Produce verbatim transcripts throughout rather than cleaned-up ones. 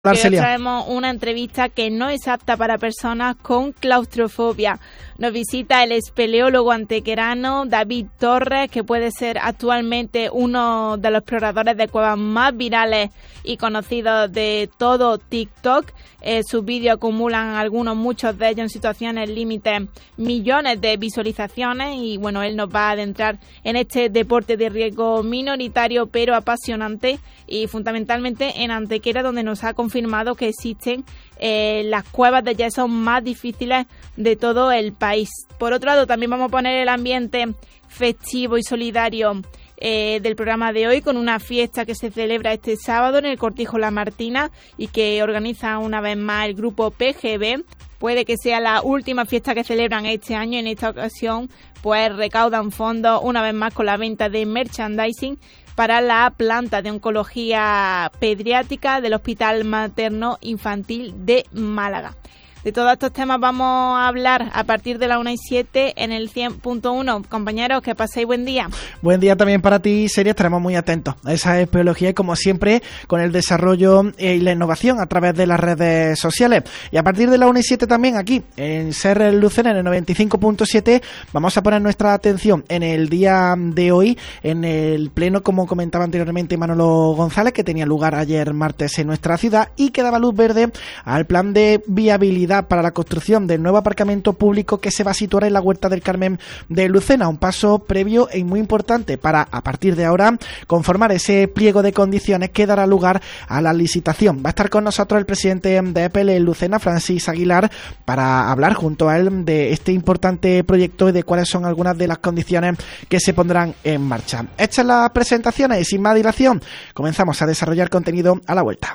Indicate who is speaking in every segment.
Speaker 1: Hoy traemos una entrevista que no es apta para personas con claustrofobia. Nos visita el espeleólogo antequerano David Torres, que puede ser actualmente uno de los exploradores de cuevas más virales y conocidos de todo TikTok. Eh, sus vídeos acumulan algunos, muchos de ellos en situaciones límites, millones de visualizaciones y bueno, él nos va a adentrar en este deporte de riesgo minoritario pero apasionante y fundamentalmente en Antequera, donde nos ha confirmado que existen eh, las cuevas de yeso más difíciles de todo el país. Por otro lado, también vamos a poner el ambiente festivo y solidario Eh, del programa de hoy con una fiesta que se celebra este sábado en el Cortijo La Martina y que organiza una vez más el grupo P G B. Puede que sea la última fiesta que celebran este año. En esta ocasión pues recaudan fondos una vez más con la venta de merchandising para la planta de oncología pediátrica del Hospital Materno Infantil de Málaga. De todos estos temas vamos a hablar a partir de la una y siete en el cien punto uno. Compañeros, que paséis buen día.
Speaker 2: Buen día también para ti, Seria. Estaremos muy atentos a esa espeleología y, como siempre, con el desarrollo y la innovación a través de las redes sociales. Y a partir de la una y siete también aquí, en Ser Lucena, en el noventa y cinco punto siete, vamos a poner nuestra atención en el día de hoy, en el pleno, como comentaba anteriormente Manolo González, que tenía lugar ayer martes en nuestra ciudad y que daba luz verde al plan de viabilidad para la construcción del nuevo aparcamiento público que se va a situar en la Huerta del Carmen de Lucena, un paso previo y muy importante para, a partir de ahora, conformar ese pliego de condiciones que dará lugar a la licitación. Va a estar con nosotros el presidente de E P L en Lucena, Francis Aguilar, para hablar junto a él de este importante proyecto y de cuáles son algunas de las condiciones que se pondrán en marcha. Hechas las presentaciones y sin más dilación, comenzamos a desarrollar contenido a la vuelta.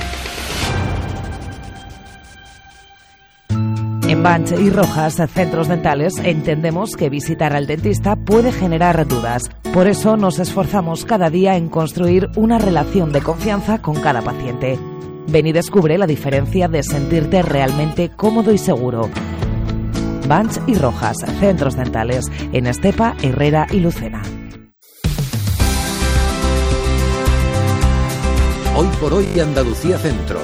Speaker 3: En Banch y Rojas, centros dentales, entendemos que visitar al dentista puede generar dudas. Por eso nos esforzamos cada día en construir una relación de confianza con cada paciente. Ven y descubre la diferencia de sentirte realmente cómodo y seguro. Banch y Rojas, centros dentales, en Estepa, Herrera y Lucena.
Speaker 4: Hoy por hoy, Andalucía Centro.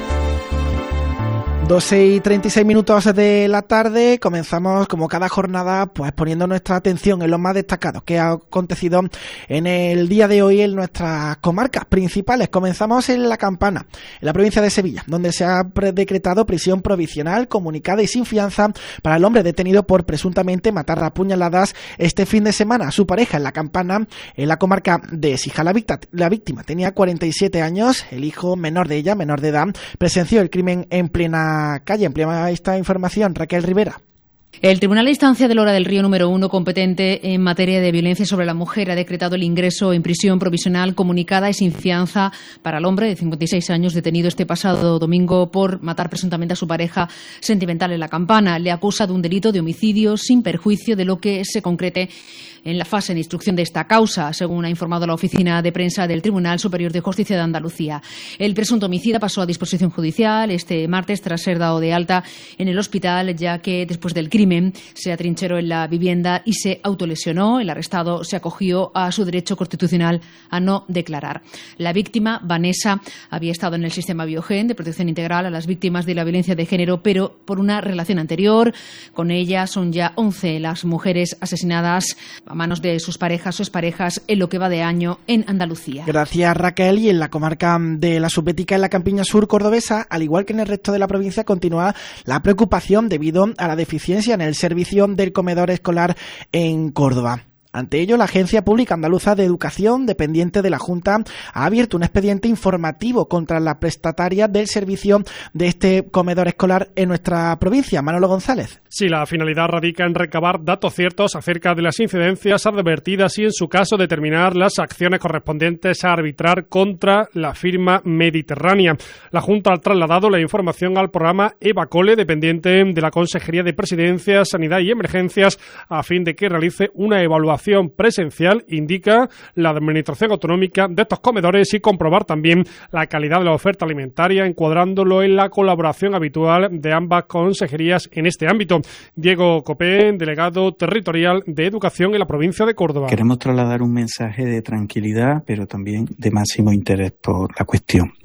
Speaker 2: doce y treinta y seis minutos de la tarde, comenzamos como cada jornada pues poniendo nuestra atención en lo más destacado que ha acontecido en el día de hoy en nuestras comarcas principales. Comenzamos en La Campana, en la provincia de Sevilla, donde se ha decretado prisión provisional comunicada y sin fianza para el hombre detenido por presuntamente matar a puñaladas este fin de semana a su pareja en La Campana, en la comarca de Écija. La víctima, la víctima tenía cuarenta y siete años, el hijo menor de ella, menor de edad, presenció el crimen en plena calle. Emplea esta información Raquel Rivera.
Speaker 5: El Tribunal de Instancia de Lora del Río número uno, competente en materia de violencia sobre la mujer, ha decretado el ingreso en prisión provisional comunicada y sin fianza para el hombre de cincuenta y seis años detenido este pasado domingo por matar presuntamente a su pareja sentimental en La Campana. Le acusa de un delito de homicidio sin perjuicio de lo que se concrete en la fase de instrucción de esta causa, según ha informado la oficina de prensa del Tribunal Superior de Justicia de Andalucía. El presunto homicida pasó a disposición judicial este martes tras ser dado de alta en el hospital, ya que después del crimen se atrincheró en la vivienda y se autolesionó. El arrestado se acogió a su derecho constitucional a no declarar. La víctima, Vanessa, había estado en el sistema Biogen de protección integral a las víctimas de la violencia de género, pero por una relación anterior. Con ella son ya once las mujeres asesinadas a manos de sus parejas o exparejas en lo que va de año en Andalucía.
Speaker 2: Gracias, Raquel. Y en la comarca de la Subbética, en la campiña sur cordobesa, al igual que en el resto de la provincia, continúa la preocupación debido a la deficiencia en el servicio del comedor escolar en Córdoba. Ante ello, la Agencia Pública Andaluza de Educación, dependiente de la Junta, ha abierto un expediente informativo contra la prestataria del servicio de este comedor escolar en nuestra provincia. Manolo González.
Speaker 6: Sí, la finalidad radica en recabar datos ciertos acerca de las incidencias advertidas y, en su caso, determinar las acciones correspondientes a arbitrar contra la firma Mediterránea. La Junta ha trasladado la información al programa EVACOLE, dependiente de la Consejería de Presidencia, Sanidad y Emergencias, a fin de que realice una evaluación presencial, indica la Administración Autonómica, de estos comedores y comprobar también la calidad de la oferta alimentaria, encuadrándolo en la colaboración habitual de ambas consejerías en este ámbito. Diego Copé, delegado territorial de Educación en la provincia de Córdoba.
Speaker 7: Queremos trasladar un mensaje de tranquilidad, pero también de máximo interés por la cuestión.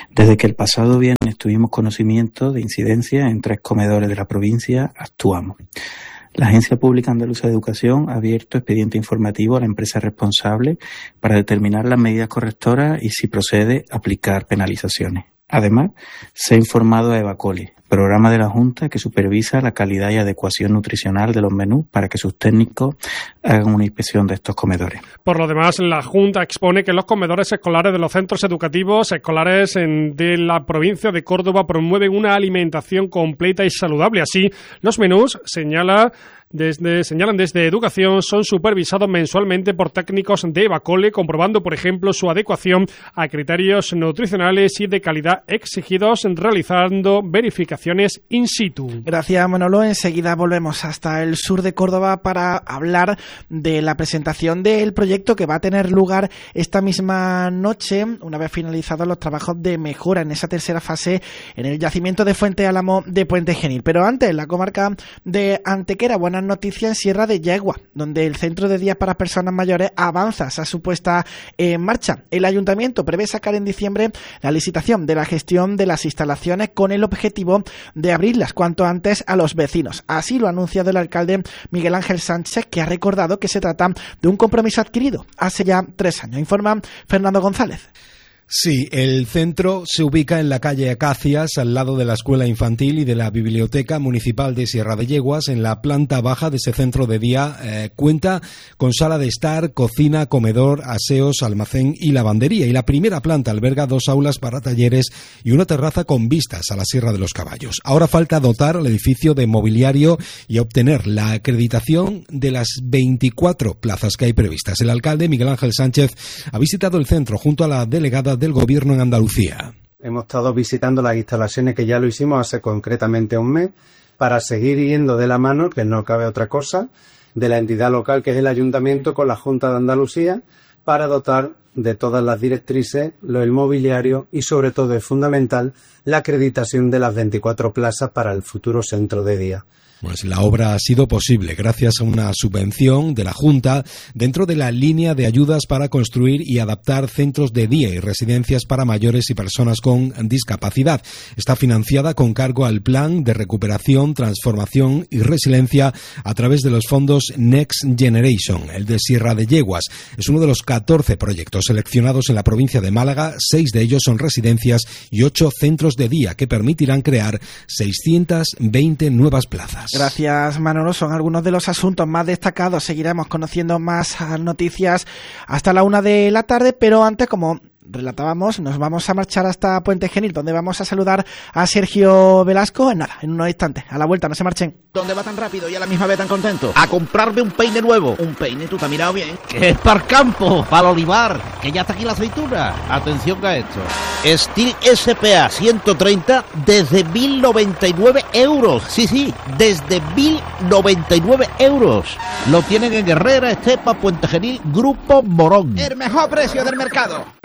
Speaker 7: Desde que el pasado viernes tuvimos conocimiento de incidencias en tres comedores de la provincia, actuamos. La Agencia Pública Andaluza de Educación ha abierto expediente informativo a la empresa responsable para determinar las medidas correctoras y, si procede, aplicar penalizaciones. Además, se ha informado a Evacole, programa de la Junta que supervisa la calidad y adecuación nutricional de los menús para que sus técnicos hagan una inspección de estos comedores.
Speaker 6: Por lo demás, la Junta expone que los comedores escolares de los centros educativos escolares en, de la provincia de Córdoba promueven una alimentación completa y saludable. Así, los menús, señala Desde, señalan desde Educación, son supervisados mensualmente por técnicos de Evacole, comprobando, por ejemplo, su adecuación a criterios nutricionales y de calidad exigidos, realizando verificaciones in situ.
Speaker 2: Gracias, Manolo. Enseguida volvemos hasta el sur de Córdoba para hablar de la presentación del proyecto que va a tener lugar esta misma noche, una vez finalizados los trabajos de mejora en esa tercera fase en el yacimiento de Fuente Álamo de Puente Genil. Pero antes, la comarca de Antequera, buenas noticias en Sierra de Yegua, donde el centro de día para personas mayores avanza a su puesta en marcha. El ayuntamiento prevé sacar en diciembre la licitación de la gestión de las instalaciones con el objetivo de abrirlas cuanto antes a los vecinos. Así lo ha anunciado el alcalde Miguel Ángel Sánchez, que ha recordado que se trata de un compromiso adquirido hace ya tres años. Informa Fernando González.
Speaker 8: Sí, el centro se ubica en la calle Acacias, al lado de la Escuela Infantil y de la Biblioteca Municipal de Sierra de Yeguas. En la planta baja de ese centro de día eh, cuenta con sala de estar, cocina, comedor, aseos, almacén y lavandería. Y la primera planta alberga dos aulas para talleres y una terraza con vistas a la Sierra de los Caballos. Ahora falta dotar al edificio de mobiliario y obtener la acreditación de las veinticuatro plazas que hay previstas. El alcalde Miguel Ángel Sánchez ha visitado el centro junto a la delegada del Gobierno en Andalucía.
Speaker 9: Hemos estado visitando las instalaciones, que ya lo hicimos hace concretamente un mes, para seguir yendo de la mano, que no cabe otra cosa, de la entidad local que es el Ayuntamiento con la Junta de Andalucía, para dotar de todas las directrices, lo del mobiliario y, sobre todo, es fundamental, la acreditación de las veinticuatro plazas para el futuro centro de día.
Speaker 8: Pues la obra ha sido posible gracias a una subvención de la Junta dentro de la línea de ayudas para construir y adaptar centros de día y residencias para mayores y personas con discapacidad. Está financiada con cargo al Plan de Recuperación, Transformación y Resiliencia a través de los fondos Next Generation. El de Sierra de Yeguas es uno de los catorce proyectos seleccionados en la provincia de Málaga. Seis de ellos son residencias y ocho centros de día que permitirán crear seiscientas veinte nuevas plazas.
Speaker 2: Gracias, Manolo. Son algunos de los asuntos más destacados. Seguiremos conociendo más noticias hasta la una de la tarde, pero antes, como relatábamos, nos vamos a marchar hasta Puente Genil, donde vamos a saludar a Sergio Velasco en nada, en unos instantes. A la vuelta, no se marchen.
Speaker 10: ¿Dónde va tan rápido y a la misma vez tan contento? A comprarme un peine nuevo. Un peine, tú te has mirado bien. Que es para el campo, para el olivar, que ya está aquí la aceituna. Atención a esto. Steel S P A ciento treinta desde mil noventa y nueve euros. Sí, sí, desde mil noventa y nueve euros. Lo tienen en Herrera, Estepa, Puente Genil, Grupo Morón.
Speaker 11: El mejor precio del mercado.